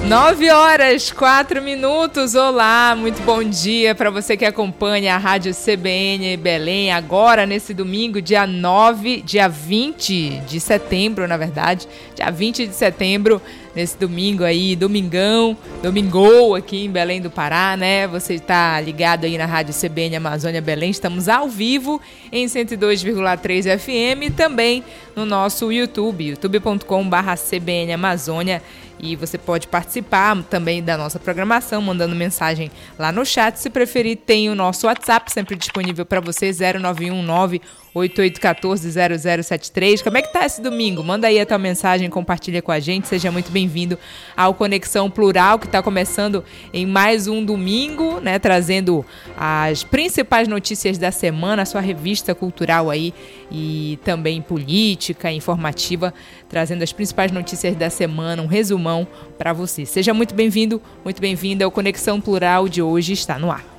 9h04. Olá, muito bom dia para você que acompanha a Rádio CBN Belém agora nesse domingo, dia 20 de setembro, na verdade, dia 20 de setembro, nesse domingo aí, domingou aqui em Belém do Pará, né? Você está ligado aí na Rádio CBN Amazônia Belém, estamos ao vivo em 102,3 FM e também no nosso YouTube, youtube.com/CBN Amazônia. E você pode participar também da nossa programação, mandando mensagem lá no chat. Se preferir, tem o nosso WhatsApp, sempre disponível para você, 0919-8814-0073. Como é que tá esse domingo? Manda aí a tua mensagem, compartilha com a gente. Seja muito bem-vindo ao Conexão Plural, que está começando em mais um domingo, né? Trazendo as principais notícias da semana, a sua revista cultural aí, e também política, informativa, trazendo as principais notícias da semana, um resumão para você. Seja muito bem-vindo, muito bem-vinda ao Conexão Plural de hoje, está no ar.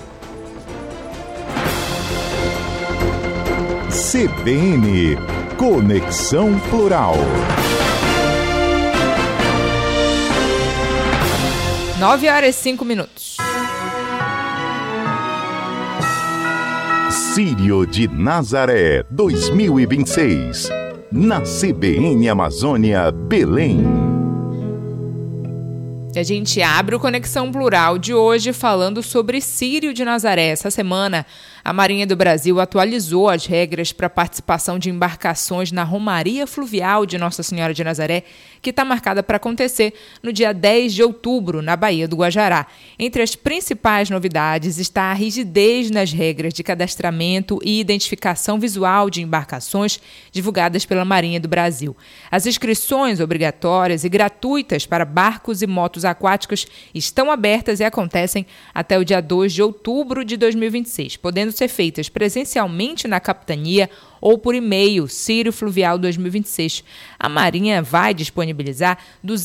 CBN Conexão Plural. 9h05. Círio de Nazaré 2026, na CBN Amazônia, Belém. A gente abre o Conexão Plural de hoje falando sobre Círio de Nazaré. Essa semana, a Marinha do Brasil atualizou as regras para a participação de embarcações na Romaria Fluvial de Nossa Senhora de Nazaré, que está marcada para acontecer no dia 10 de outubro, na Baía do Guajará. Entre as principais novidades está a rigidez nas regras de cadastramento e identificação visual de embarcações divulgadas pela Marinha do Brasil. As inscrições obrigatórias e gratuitas para barcos e motos aquáticos estão abertas e acontecem até o dia 2 de outubro de 2026, podendo ser feitas presencialmente na capitania ou por e-mail, Círio Fluvial 2026. A Marinha vai disponibilizar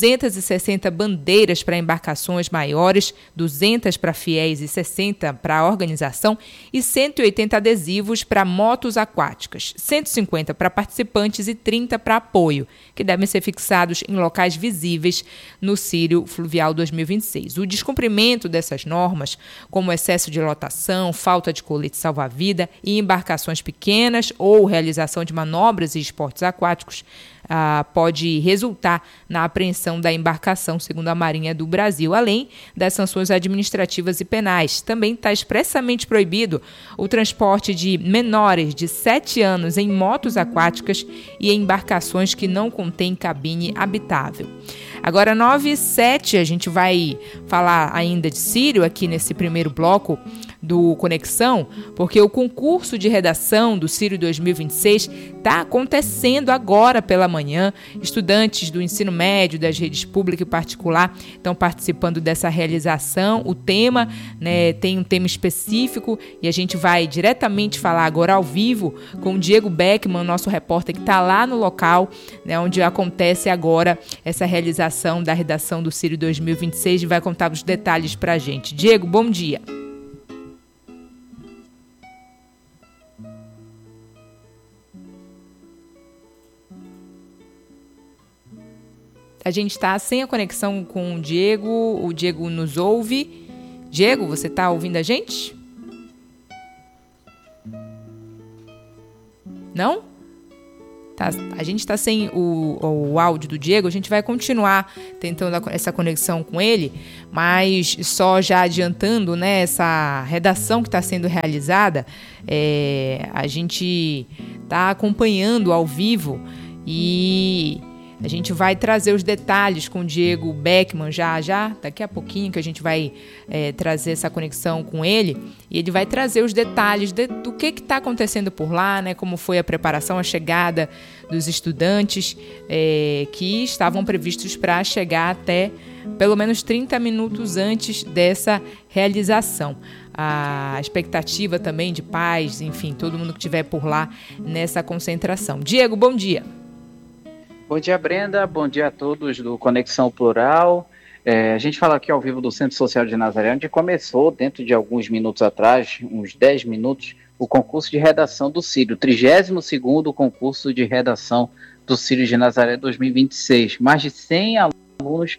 260 bandeiras para embarcações maiores, 200 para fiéis e 60 para a organização e 180 adesivos para motos aquáticas, 150 para participantes e 30 para apoio, que devem ser fixados em locais visíveis no Círio Fluvial 2026. O descumprimento dessas normas, como excesso de lotação, falta de colete salva-vida e embarcações pequenas ou realização de manobras e esportes aquáticos, pode resultar na apreensão da embarcação, segundo a Marinha do Brasil, além das sanções administrativas e penais. Também está expressamente proibido o transporte de menores de 7 anos em motos aquáticas e em embarcações que não contêm cabine habitável. Agora, 9h07, a gente vai falar ainda de Círio aqui nesse primeiro bloco do Conexão, porque o concurso de redação do Círio 2026 está acontecendo agora pela manhã. Estudantes do ensino médio, das redes pública e particular estão participando dessa realização. O tema, né, tem um tema específico e a gente vai diretamente falar agora ao vivo com o Diego Beckman, nosso repórter que está lá no local, né, onde acontece agora essa realização da redação do Círio 2026 e vai contar os detalhes para a gente. Diego, bom dia. A gente está sem a conexão com o Diego nos ouve. Diego, você está ouvindo a gente? Não? Tá, a gente está sem o áudio do Diego, a gente vai continuar tentando essa conexão com ele, mas só já adiantando, né, essa redação que está sendo realizada, a gente está acompanhando ao vivo e a gente vai trazer os detalhes com o Diego Beckman já, daqui a pouquinho que a gente vai trazer essa conexão com ele. E ele vai trazer os detalhes do que está acontecendo por lá, né? Como foi a preparação, a chegada dos estudantes que estavam previstos para chegar até pelo menos 30 minutos antes dessa realização. A expectativa também de pais, enfim, todo mundo que estiver por lá nessa concentração. Diego, bom dia. Bom dia, Brenda. Bom dia a todos do Conexão Plural. A gente fala aqui ao vivo do Centro Social de Nazaré, onde começou, dentro de alguns minutos atrás, uns 10 minutos, o concurso de redação do Círio, o 32º concurso de redação do Círio de Nazaré 2026. Mais de 100 alunos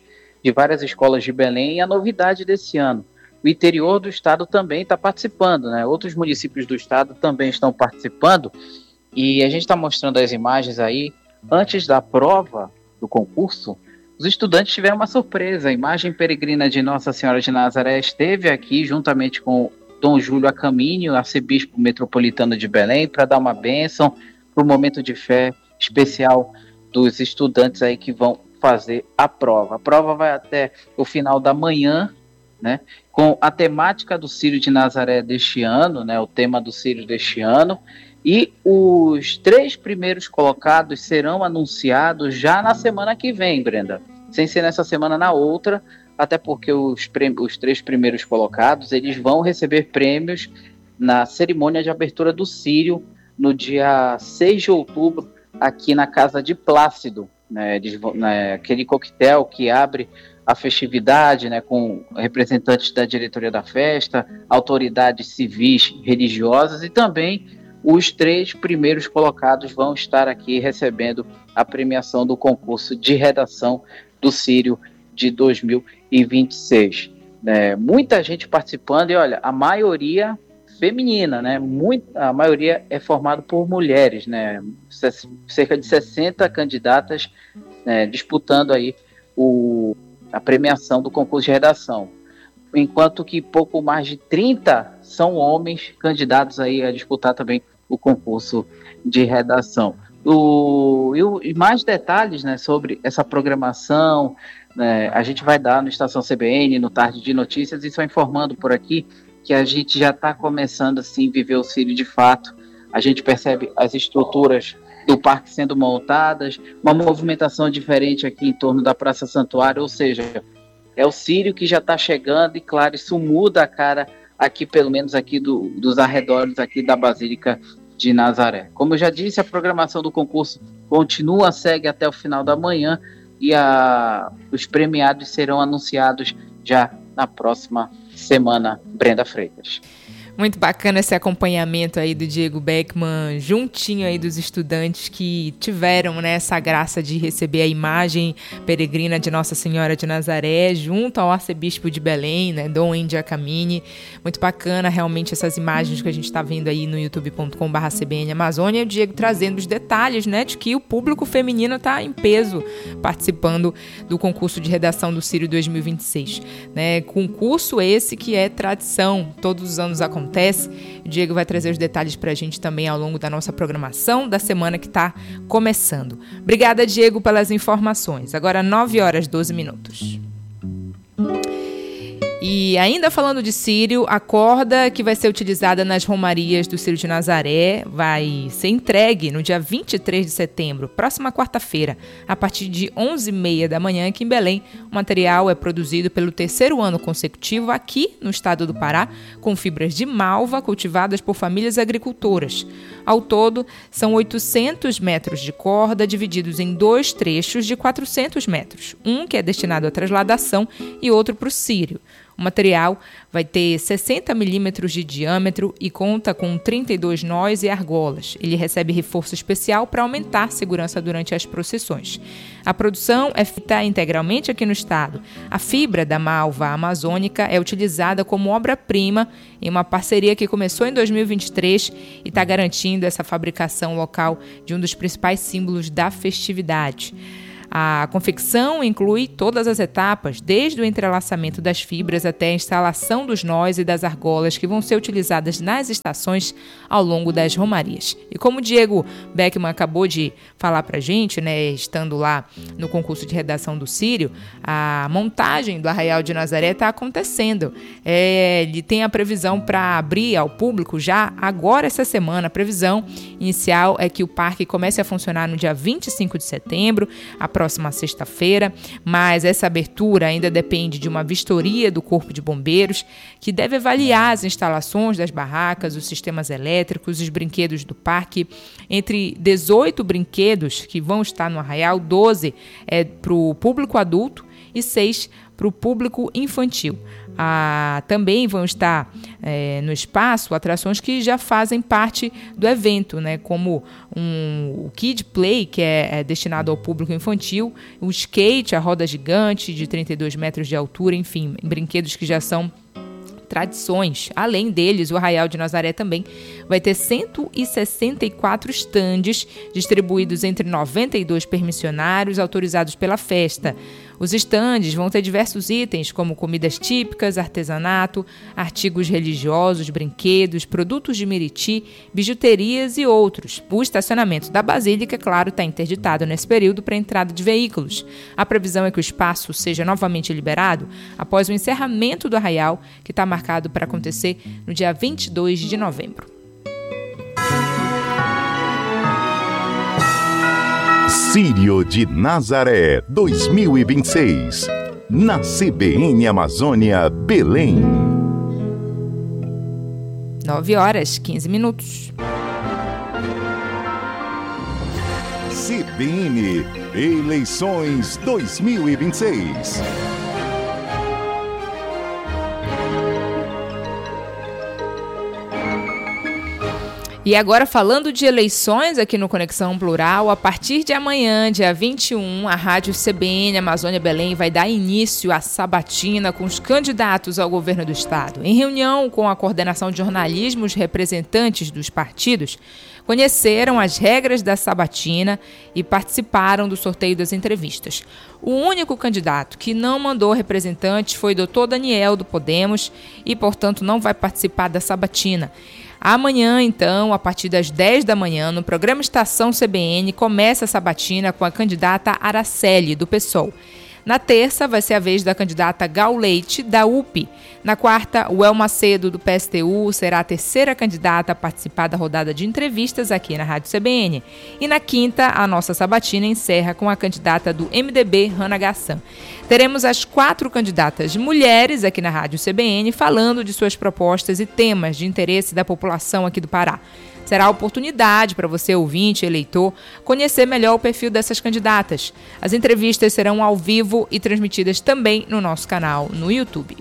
de várias escolas de Belém. E a novidade desse ano, o interior do estado também está participando, né? Outros municípios do estado também estão participando, e a gente está mostrando as imagens aí. Antes da prova do concurso, os estudantes tiveram uma surpresa. A imagem peregrina de Nossa Senhora de Nazaré esteve aqui juntamente com Dom Júlio Acamínio, arcebispo metropolitano de Belém, para dar uma bênção para o momento de fé especial dos estudantes aí que vão fazer a prova. A prova vai até o final da manhã, né, com a temática do Círio de Nazaré deste ano, né, o tema do Círio deste ano, e os 3 primeiros colocados serão anunciados já na semana que vem, Brenda, sem ser nessa semana, na outra, até porque os 3 primeiros colocados, eles vão receber prêmios na cerimônia de abertura do Círio, no dia 6 de outubro, aqui na Casa de Plácido, né, aquele coquetel que abre a festividade, né, com representantes da diretoria da festa, autoridades civis religiosas, e também os 3 primeiros colocados vão estar aqui recebendo a premiação do concurso de redação do Círio de 2026. Muita gente participando, e olha, a maioria feminina, né? A maioria é formada por mulheres, né? Cerca de 60 candidatas, né, disputando aí a premiação do concurso de redação, enquanto que pouco mais de 30 são homens candidatos aí a disputar também o concurso de redação. E mais detalhes, né, sobre essa programação, né, a gente vai dar no Estação CBN, no Tarde de Notícias, e só informando por aqui que a gente já está começando assim viver o Círio de fato. A gente percebe as estruturas do parque sendo montadas, uma movimentação diferente aqui em torno da Praça Santuário, ou seja, é o Círio que já está chegando, e claro, isso muda a cara aqui, pelo menos aqui dos arredores aqui da Basílica de Nazaré. Como eu já disse, a programação do concurso segue até o final da manhã, e os premiados serão anunciados já na próxima semana. Brenda Freitas. Muito bacana esse acompanhamento aí do Diego Beckman, juntinho aí dos estudantes que tiveram, né, essa graça de receber a imagem peregrina de Nossa Senhora de Nazaré, junto ao arcebispo de Belém, né, Dom Índio Acamini. Muito bacana realmente essas imagens que a gente está vendo aí no youtube.com/CBN Amazônia, e o Diego trazendo os detalhes, né, de que o público feminino está em peso participando do concurso de redação do Círio 2026. Né, concurso esse que é tradição, todos os anos acontece. O Diego vai trazer os detalhes para a gente também ao longo da nossa programação da semana que está começando. Obrigada, Diego, pelas informações. Agora 9h12. E ainda falando de Círio, a corda que vai ser utilizada nas romarias do Círio de Nazaré vai ser entregue no dia 23 de setembro, próxima quarta-feira, a partir de 11h30 da manhã aqui em Belém. O material é produzido pelo 3º ano consecutivo aqui no estado do Pará, com fibras de malva cultivadas por famílias agricultoras. Ao todo, são 800 metros de corda, divididos em 2 trechos de 400 metros, um que é destinado à trasladação e outro para o Círio. O material vai ter 60 milímetros de diâmetro e conta com 32 nós e argolas. Ele recebe reforço especial para aumentar a segurança durante as procissões. A produção é feita integralmente aqui no estado. A fibra da malva amazônica é utilizada como obra-prima em uma parceria que começou em 2023 e está garantindo essa fabricação local de um dos principais símbolos da festividade. A confecção inclui todas as etapas, desde o entrelaçamento das fibras até a instalação dos nós e das argolas que vão ser utilizadas nas estações ao longo das romarias. E como o Diego Beckman acabou de falar para a gente, né, estando lá no concurso de redação do Círio, a montagem do Arraial de Nazaré está acontecendo. Ele tem a previsão para abrir ao público já agora essa semana. A previsão inicial é que o parque comece a funcionar no dia 25 de setembro, a próxima sexta-feira, mas essa abertura ainda depende de uma vistoria do Corpo de Bombeiros, que deve avaliar as instalações das barracas, os sistemas elétricos, os brinquedos do parque. Entre 18 brinquedos que vão estar no Arraial, 12 é para o público adulto e 6 para o público infantil. Também vão estar no espaço atrações que já fazem parte do evento, né, como o Kid Play, que é destinado ao público infantil, o skate, a roda gigante de 32 metros de altura, enfim, brinquedos que já são tradições. Além deles, o Arraial de Nazaré também vai ter 164 estandes distribuídos entre 92 permissionários autorizados pela festa. Os estandes vão ter diversos itens, como comidas típicas, artesanato, artigos religiosos, brinquedos, produtos de Meriti, bijuterias e outros. O estacionamento da Basílica, claro, está interditado nesse período para a entrada de veículos. A previsão é que o espaço seja novamente liberado após o encerramento do Arraial, que está marcado para acontecer no dia 22 de novembro. Círio de Nazaré 2026, na CBN Amazônia, Belém. 9h15. CBN Eleições 2026. E agora, falando de eleições aqui no Conexão Plural, a partir de amanhã, dia 21, a Rádio CBN Amazônia Belém vai dar início à sabatina com os candidatos ao governo do estado. Em reunião com a coordenação de jornalismo, os representantes dos partidos conheceram as regras da sabatina e participaram do sorteio das entrevistas. O único candidato que não mandou representantes foi o Dr. Daniel, do Podemos, e, portanto, não vai participar da sabatina. Amanhã, então, a partir das 10 da manhã, no programa Estação CBN, começa a sabatina com a candidata Araceli, do PSOL. Na terça, vai ser a vez da candidata Gal Leite, da UP. Na quarta, o El Macedo, do PSTU, será a terceira candidata a participar da rodada de entrevistas aqui na Rádio CBN. E na quinta, a nossa sabatina encerra com a candidata do MDB, Hannah Gassan. Teremos as 4 candidatas mulheres aqui na Rádio CBN falando de suas propostas e temas de interesse da população aqui do Pará. Será a oportunidade para você, ouvinte, eleitor, conhecer melhor o perfil dessas candidatas. As entrevistas serão ao vivo e transmitidas também no nosso canal no YouTube.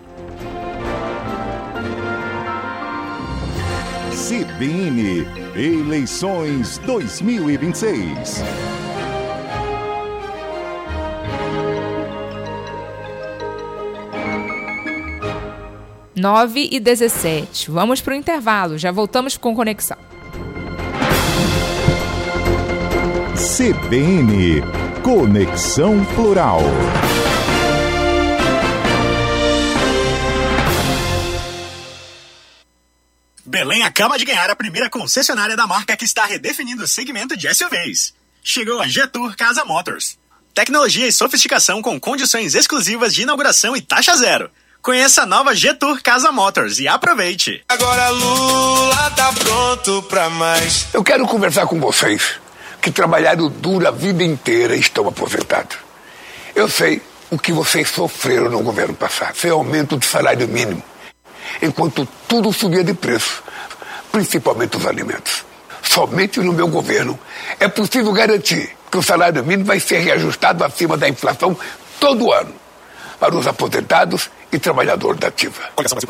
CBN Eleições 2026. Nove e 17. Vamos para o intervalo. Já voltamos com Conexão. CBN Conexão Plural. Belém acaba de ganhar a primeira concessionária da marca que está redefinindo o segmento de SUVs. Chegou a Jetour Casa Motors. Tecnologia e sofisticação com condições exclusivas de inauguração e taxa zero. Conheça a nova Jetour Casa Motors e aproveite. Agora Lula tá pronto pra mais. Eu quero conversar com vocês que trabalharam duro a vida inteira e estão aposentados. Eu sei o que vocês sofreram no governo passado. Foi aumento do salário mínimo, enquanto tudo subia de preço, principalmente os alimentos. Somente no meu governo é possível garantir que o salário mínimo vai ser reajustado acima da inflação todo ano para os aposentados e trabalhadores da ativa.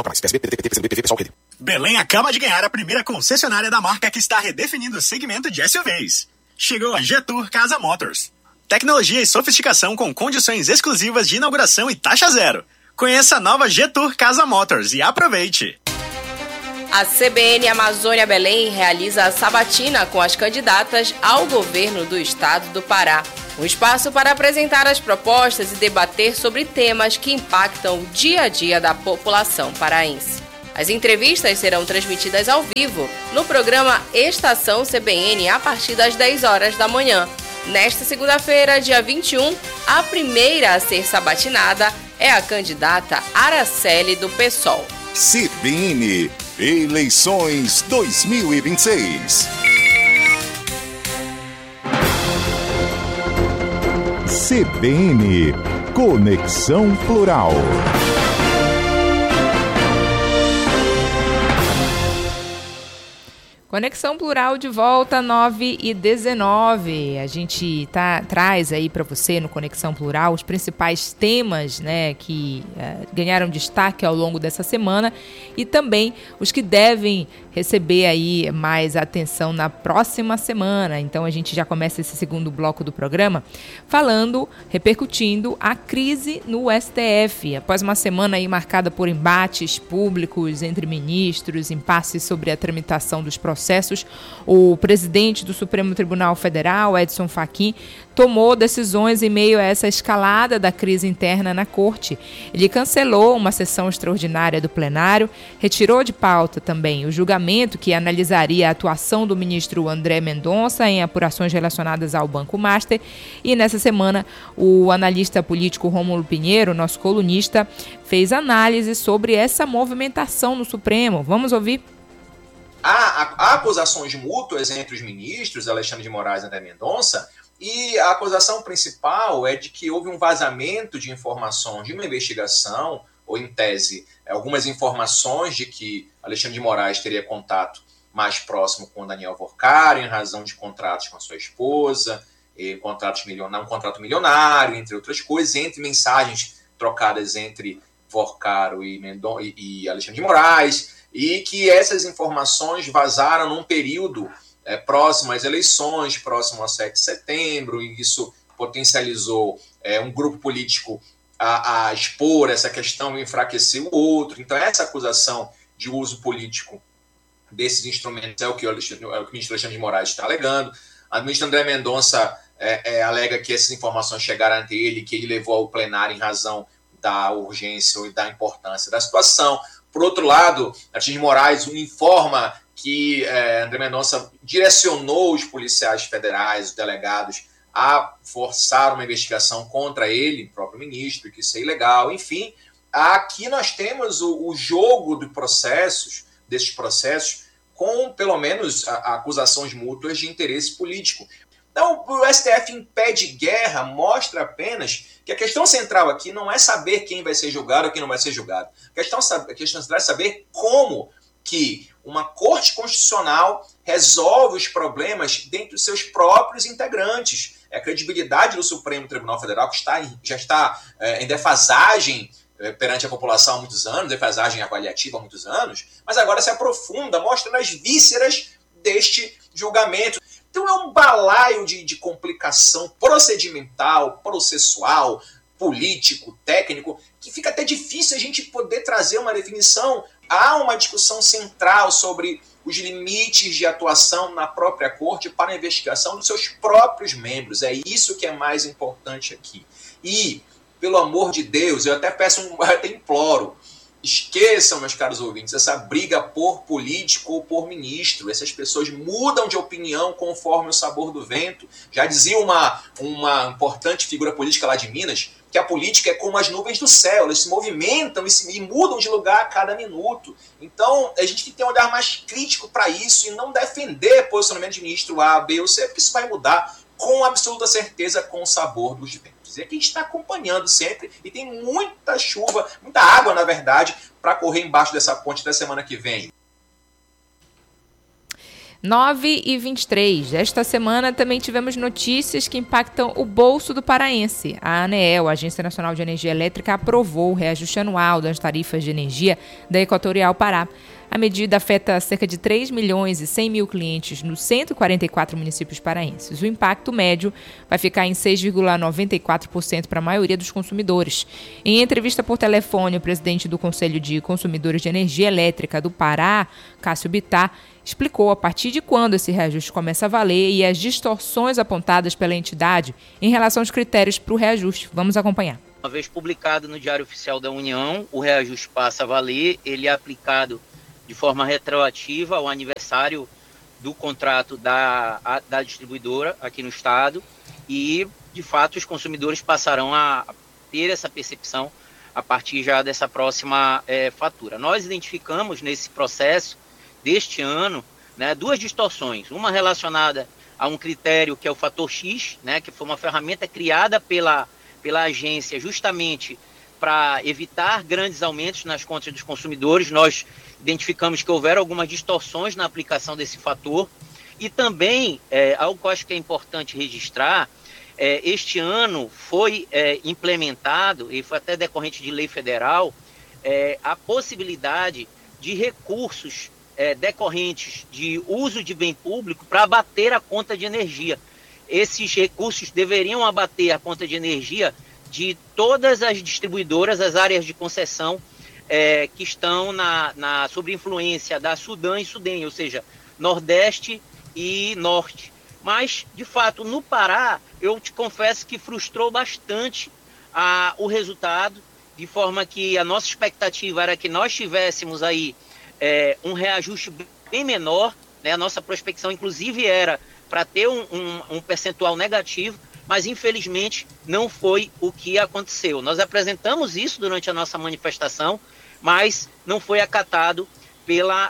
Belém acaba de ganhar a primeira concessionária da marca que está redefinindo o segmento de SUVs. Chegou a Jetour Casa Motors. Tecnologia e sofisticação com condições exclusivas de inauguração e taxa zero. Conheça a nova Jetour Casa Motors e aproveite. A CBN Amazônia Belém realiza a sabatina com as candidatas ao governo do estado do Pará. Um espaço para apresentar as propostas e debater sobre temas que impactam o dia a dia da população paraense. As entrevistas serão transmitidas ao vivo no programa Estação CBN a partir das 10 horas da manhã. Nesta segunda-feira, dia 21, a primeira a ser sabatinada é a candidata Araceli, do PSOL. CBN Eleições 2026. CBN Conexão Plural. Conexão Plural de volta, 9h19. A gente traz aí para você no Conexão Plural os principais temas, né, que ganharam destaque ao longo dessa semana e também os que devem receber aí mais atenção na próxima semana. Então a gente já começa esse segundo bloco do programa repercutindo a crise no STF. Após uma semana aí marcada por embates públicos entre ministros, impasses sobre a tramitação dos processos, o presidente do Supremo Tribunal Federal, Edson Fachin, tomou decisões em meio a essa escalada da crise interna na Corte. Ele cancelou uma sessão extraordinária do plenário, retirou de pauta também o julgamento que analisaria a atuação do ministro André Mendonça em apurações relacionadas ao Banco Master. E nessa semana, o analista político Rômulo Pinheiro, nosso colunista, fez análise sobre essa movimentação no Supremo. Vamos ouvir? Há acusações mútuas entre os ministros, Alexandre de Moraes e André Mendonça, e a acusação principal é de que houve um vazamento de informações de uma investigação, ou em tese, algumas informações de que Alexandre de Moraes teria contato mais próximo com Daniel Vorcaro, em razão de contratos com a sua esposa, um contrato milionário, entre outras coisas, entre mensagens trocadas entre Vorcaro e Alexandre de Moraes, e que essas informações vazaram num período próximo às eleições, próximo a 7 de setembro, e isso potencializou um grupo político a expor essa questão e enfraquecer o outro. Então, essa acusação de uso político desses instrumentos é o que o ministro Alexandre de Moraes está alegando. A ministra André Mendonça alega que essas informações chegaram ante ele, que ele levou ao plenário em razão da urgência e da importância da situação. Por outro lado, Alexandre de Moraes informa que André Mendonça direcionou os policiais federais, os delegados, a forçar uma investigação contra ele, o próprio ministro, que isso é ilegal. Enfim, aqui nós temos o jogo desses processos, com pelo menos acusações mútuas de interesse político. Então, o STF em pé de guerra mostra apenas que a questão central aqui não é saber quem vai ser julgado ou quem não vai ser julgado. A questão central é saber como que uma Corte Constitucional resolve os problemas dentro dos seus próprios integrantes. É a credibilidade do Supremo Tribunal Federal, que já está em defasagem perante a população há muitos anos, defasagem avaliativa há muitos anos, mas agora se aprofunda, mostrando as vísceras deste julgamento. Então é um balaio de complicação procedimental, processual, político, técnico, que fica até difícil a gente poder trazer uma definição. Há uma discussão central sobre os limites de atuação na própria corte para a investigação dos seus próprios membros. É isso que é mais importante aqui. E, pelo amor de Deus, eu até até imploro, esqueçam, meus caros ouvintes, essa briga por político ou por ministro. Essas pessoas mudam de opinião conforme o sabor do vento. Já dizia uma importante figura política lá de Minas, que a política é como as nuvens do céu, elas se movimentam e mudam de lugar a cada minuto. Então, a gente tem que ter um olhar mais crítico para isso e não defender posicionamento de ministro A, B ou C, porque isso vai mudar com absoluta certeza com o sabor dos ventos. E aqui a gente está acompanhando sempre e tem muita chuva, muita água, na verdade, para correr embaixo dessa ponte da semana que vem. 9h23. Esta semana também tivemos notícias que impactam o bolso do paraense. A ANEEL, a Agência Nacional de Energia Elétrica, aprovou o reajuste anual das tarifas de energia da Equatorial Pará. A medida afeta cerca de 3 milhões e 100 mil clientes nos 144 municípios paraenses. O impacto médio vai ficar em 6,94% para a maioria dos consumidores. Em entrevista por telefone, o presidente do Conselho de Consumidores de Energia Elétrica do Pará, Cássio Bittar, explicou a partir de quando esse reajuste começa a valer e as distorções apontadas pela entidade em relação aos critérios para o reajuste. Vamos acompanhar. Uma vez publicado no Diário Oficial da União, o reajuste passa a valer, ele é aplicado de forma retroativa ao aniversário do contrato da distribuidora aqui no estado e, de fato, os consumidores passarão a ter essa percepção a partir já dessa próxima fatura. Nós identificamos nesse processo deste ano, né, duas distorções, uma relacionada a um critério que é o fator X, né, que foi uma ferramenta criada pela agência justamente para evitar grandes aumentos nas contas dos consumidores. Nós identificamos que houveram algumas distorções na aplicação desse fator. E também, algo que eu acho que é importante registrar, este ano foi implementado, e foi até decorrente de lei federal, a possibilidade de recursos decorrentes de uso de bem público para abater a conta de energia. Esses recursos deveriam abater a conta de energia de todas as distribuidoras, as áreas de concessão que estão sob influência da Sudam e Sudene, ou seja, Nordeste e Norte. Mas, de fato, no Pará, eu te confesso que frustrou bastante o resultado, de forma que a nossa expectativa era que nós tivéssemos aí um reajuste bem menor, né? A nossa prospecção, inclusive, era para ter um percentual negativo, mas, infelizmente, não foi o que aconteceu. Nós apresentamos isso durante a nossa manifestação, mas não foi acatado pela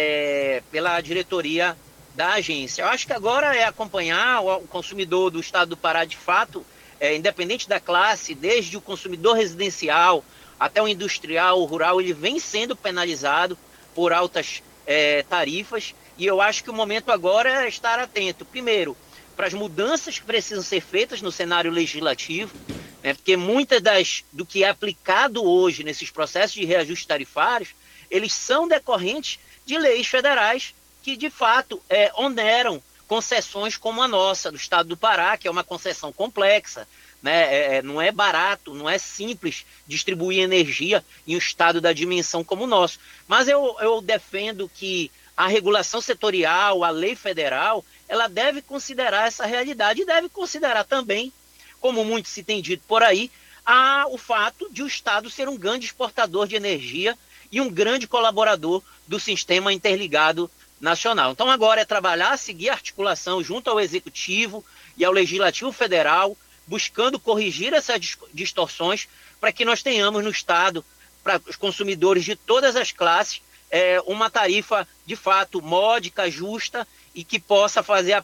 diretoria da agência. Eu acho que agora é acompanhar o consumidor do estado do Pará, de fato, independente da classe, desde o consumidor residencial até o industrial, o rural, ele vem sendo penalizado por altas tarifas, e eu acho que o momento agora é estar atento, primeiro, para as mudanças que precisam ser feitas no cenário legislativo, né, porque muitas do que é aplicado hoje nesses processos de reajuste tarifários, eles são decorrentes de leis federais que, de fato, oneram concessões como a nossa, do estado do Pará, que é uma concessão complexa, né? Não é barato, não é simples distribuir energia em um estado da dimensão como o nosso. Mas eu defendo que a regulação setorial, a lei federal, ela deve considerar essa realidade e deve considerar também, como muito se tem dito por aí, o fato de o Estado ser um grande exportador de energia e um grande colaborador do sistema interligado nacional. Então agora é trabalhar, seguir a articulação junto ao Executivo e ao Legislativo Federal, buscando corrigir essas distorções para que nós tenhamos no Estado, para os consumidores de todas as classes, uma tarifa de fato módica, justa e que possa fazer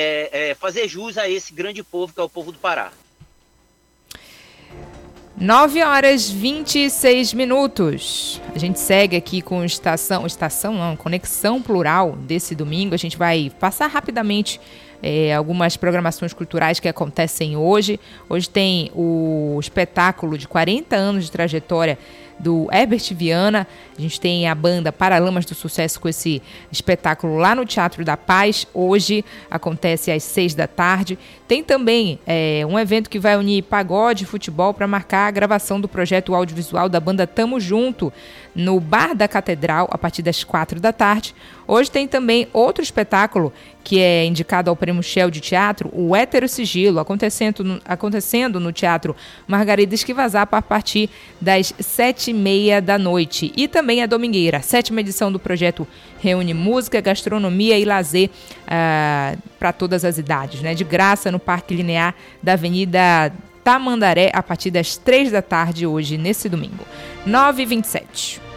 jus a esse grande povo que é o povo do Pará. 9h26. A gente segue aqui com Conexão Plural desse domingo. A gente vai passar rapidamente algumas programações culturais que acontecem hoje. Hoje tem o espetáculo de 40 anos de trajetória do Herbert Viana. A gente tem a banda Paralamas do Sucesso com esse espetáculo lá no Teatro da Paz. Hoje acontece às 18h. Tem também um evento que vai unir pagode e futebol para marcar a gravação do projeto audiovisual da banda Tamo Junto no Bar da Catedral a partir das 16h. Hoje tem também outro espetáculo que é indicado ao Prêmio Shell de Teatro, o Hétero Sigilo, acontecendo no Teatro Margarida Esquivazapa a partir das 19h30. E também a Domingueira, a 7ª edição do projeto reúne música, gastronomia e lazer para todas as idades, né? De graça no Parque Linear da Avenida Tamandaré a partir das 15h hoje, nesse domingo. 9h27.